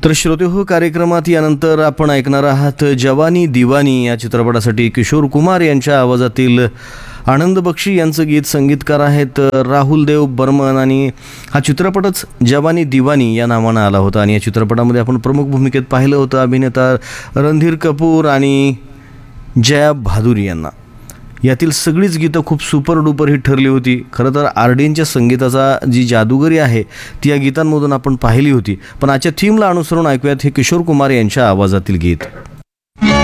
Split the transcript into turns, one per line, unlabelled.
तर श्रोते हो, कार्यक्रमात यानंतर आपण ऐकणार आहात जवानी दिवानी या चित्रपटासाठी किशोर कुमार यांच्या आवाजातील आनंद बक्षी यांचं गीत. संगीतकार आहेत राहुल देव बर्मन आणि हा चित्रपटच जवानी दिवानी या नावानं आला होता. आणि या चित्रपटामध्ये आपण प्रमुख भूमिकेत पाहिलं होतं अभिनेता रणधीर कपूर आणि जया भादुरी यांना. यातील सगळीच गीतं खूप सुपर डुपर हिट ठरली होती. खरं तर आरडीएनच्या संगीताचा जी जादूगरी आहे ती या गीतांमधून आपण पाहिली होती. पण आजच्या थीमला अनुसरून ऐकूयात हे किशोर कुमार यांच्या आवाजातील गीत.